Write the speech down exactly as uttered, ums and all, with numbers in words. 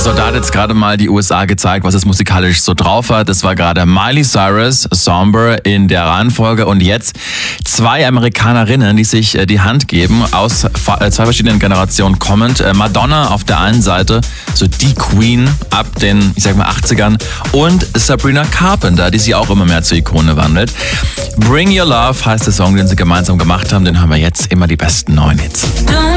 So, da hat jetzt gerade mal die U S A gezeigt, was es musikalisch so drauf hat. Das war gerade Miley Cyrus, Somber in der Reihenfolge und jetzt zwei Amerikanerinnen, die sich äh, die Hand geben, aus äh, zwei verschiedenen Generationen kommend. Äh, Madonna auf der einen Seite, so die Queen ab den, ich sag mal, achtzigern und Sabrina Carpenter, die sich auch immer mehr zur Ikone wandelt. Bring Your Love heißt der Song, den sie gemeinsam gemacht haben, den haben wir jetzt immer die besten neuen Hits.